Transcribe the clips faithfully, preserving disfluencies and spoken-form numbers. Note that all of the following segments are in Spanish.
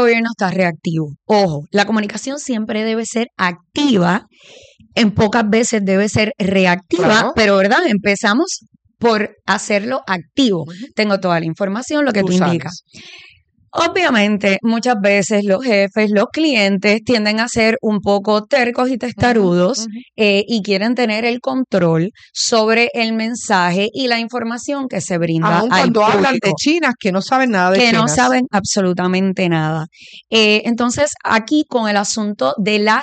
gobierno está reactivo. Ojo, la comunicación siempre debe ser activa, en pocas veces debe ser reactiva, Claro. pero ¿verdad? Empezamos por hacerlo activo. Ujú. Tengo toda la información, lo que Tú tú indicas. sabes. Obviamente, muchas veces los jefes, los clientes tienden a ser un poco tercos y testarudos Ujú, ujú. eh, y quieren tener el control sobre el mensaje y la información que se brinda Aun al cuando hablan de público, chinas que no saben nada de que no chinas. saben absolutamente nada. Eh, entonces, aquí con el asunto de la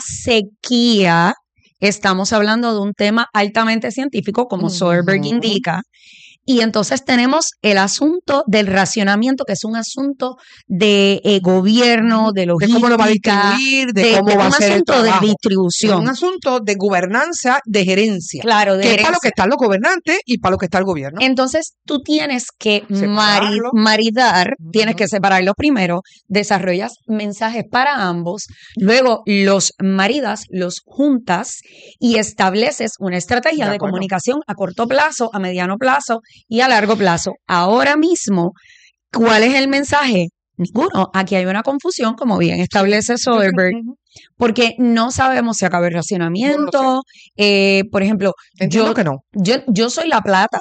sequía, estamos hablando de un tema altamente científico, como Soderbergh Ujú. indica. Y entonces tenemos el asunto del racionamiento, que es un asunto de eh, gobierno, de De logística, cómo lo va a distribuir, de, de, cómo de va a un ser el asunto de trabajo. Es distribución. un asunto de gobernanza, de gerencia. Claro, de Que es para lo que gerencia. están los gobernantes y para lo que está el gobierno. Entonces tú tienes que mari- Separarlo. maridar, tienes Ujú. que separarlo primero, desarrollas mensajes para ambos, luego los maridas, los juntas y estableces una estrategia De de acuerdo. comunicación a corto plazo, a mediano plazo y a largo plazo. Ahora mismo, ¿cuál es el mensaje? Ninguno. Aquí hay una confusión, como bien establece Sí. Yo creo- Soderbergh, ujú. porque no sabemos si acaba el No lo racionamiento. Eh, por ejemplo, Entiendo yo, que no. yo, yo soy La Plata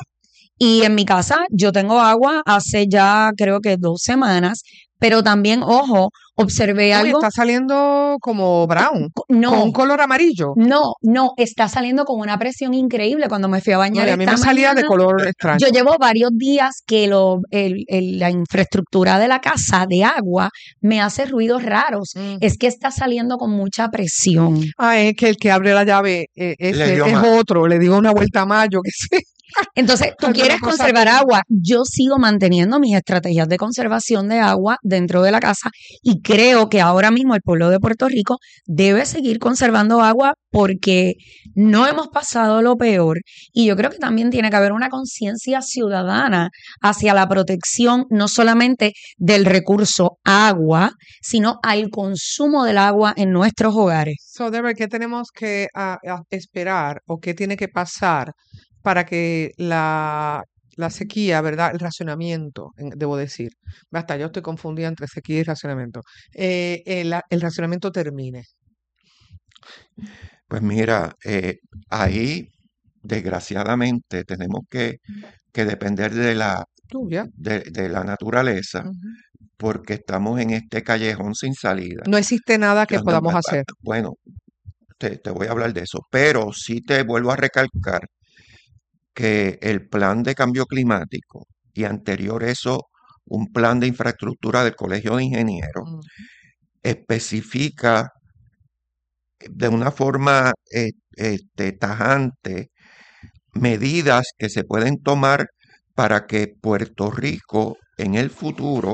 y en mi casa yo tengo agua hace ya creo que dos semanas, pero también, ojo, observé Uy, algo. está saliendo como brown, Co- con un No, color amarillo. no, no, está saliendo con una presión increíble cuando me fui a No, bañar y a mí esta me salía de mañana. color extraño. Yo llevo varios días que lo, el- el- la infraestructura de la casa de agua me hace ruidos raros. Mm. Es que está saliendo con mucha presión. Ah, es que el que abre la llave eh, Le ese dio es más. otro, le digo una vuelta más, yo qué sé. Entonces, tú Alguna quieres cosa conservar así. agua. Yo sigo manteniendo mis estrategias de conservación de agua dentro de la casa y creo que ahora mismo el pueblo de Puerto Rico debe seguir conservando agua porque no hemos pasado lo peor y yo creo que también tiene que haber una conciencia ciudadana hacia la protección no solamente del recurso agua, sino al consumo del agua en nuestros hogares. So, Deborah, ¿qué tenemos que ah, ah, esperar o qué tiene que pasar para que la, la sequía, ¿verdad? El racionamiento, en- debo decir. Basta, yo estoy confundida entre sequía y racionamiento. Eh, el, el racionamiento termine. Pues mira, eh, ahí desgraciadamente tenemos que, que depender de la, Lluvia. de, de la naturaleza Ujú. porque estamos en este callejón sin salida. No existe nada que Ya, no, podamos ba- hacer. ba- Bueno, te, te voy a hablar de eso, pero sí te vuelvo a recalcar que el plan de cambio climático y anterior eso, un plan de infraestructura del Colegio de Ingenieros, Mm. especifica de una forma eh, este, tajante medidas que se pueden tomar para que Puerto Rico en el futuro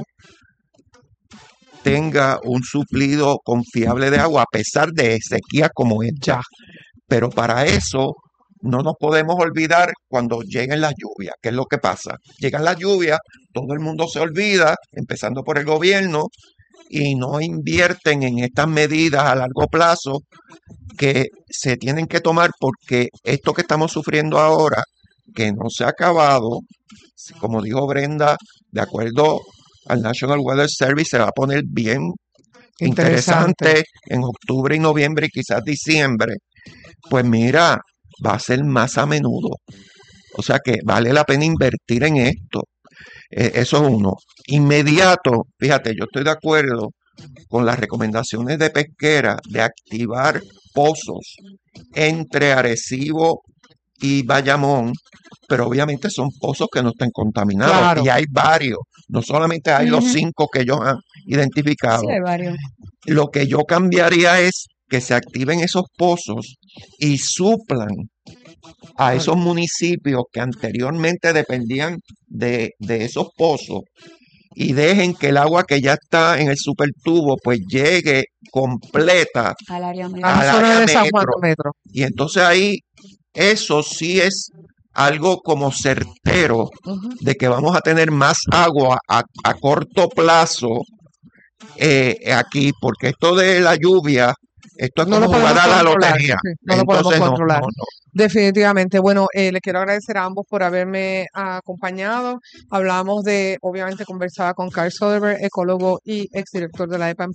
tenga un suplido confiable de agua a pesar de sequía como esta. Ya. Pero para eso no nos podemos olvidar cuando lleguen las lluvias. ¿Qué es lo que pasa? Llegan las lluvias, todo el mundo se olvida, empezando por el gobierno, y no invierten en estas medidas a largo plazo que se tienen que tomar porque esto que estamos sufriendo ahora, que no se ha acabado, como dijo Brenda, de acuerdo al National Weather Service, se va a poner bien Interesante. interesante en octubre y noviembre y quizás diciembre. Pues mira, va a ser más a menudo. O sea que vale la pena invertir en esto. Eh, eso es uno. Inmediato, fíjate, yo estoy de acuerdo con las recomendaciones de Pesquera de activar pozos entre Arecibo y Bayamón, pero obviamente son pozos que no estén contaminados. Claro. Y hay varios, no solamente hay los Ujú. cinco que ellos han identificado. Sí, hay varios. Lo que yo cambiaría es que se activen esos pozos y suplan a esos municipios que anteriormente dependían de, de esos pozos y dejen que el agua que ya está en el supertubo pues llegue completa Al área A metro. la al zona área de San Juan metro. de Metro. Y entonces ahí eso sí es algo como certero Ujú. de que vamos a tener más agua a, a corto plazo eh, aquí, porque esto de la lluvia, esto es No lo como jugar podemos a la controlar. lotería. Sí, no lo podemos Entonces, no, controlar. no, no. Definitivamente. Bueno, eh, les quiero agradecer a ambos por haberme acompañado. Hablamos de, obviamente, conversaba con Carl Soderbergh, ecólogo y exdirector de la E P A en